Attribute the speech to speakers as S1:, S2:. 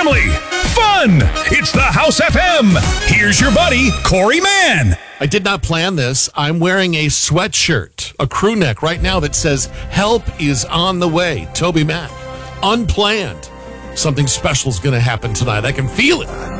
S1: family, fun. It's the House FM. Here's your buddy, Corey Mann.
S2: I did not plan this. I'm wearing a sweatshirt, a crew neck right now that says, "Help is on the way." Toby Mac. Unplanned. Something special is going to happen tonight. I can feel it.